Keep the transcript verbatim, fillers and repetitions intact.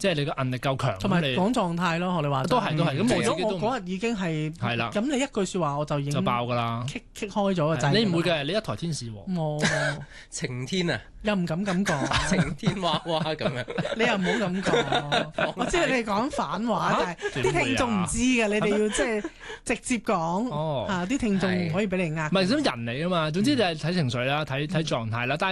即係你個韌力夠強， 同埋咁你講狀態咯，學你話齋都係都係。咁我自如果己都我嗰日已經係係啦， 咁你一句説話我就已經就爆㗎啦， 棘棘開咗個掣。 你唔會嘅，你一台天使喎。 冇， 晴天啊， 又唔敢咁講。 晴天娃娃咁樣。 你又唔好咁講，我知道你哋講反話，但係啲聽眾唔知嘅，你哋要即係直接講， 哦啊啲聽眾唔可以俾你呃。 唔係咁人嚟啊嘛，總之就係睇情緒啦，睇睇狀態啦，但係。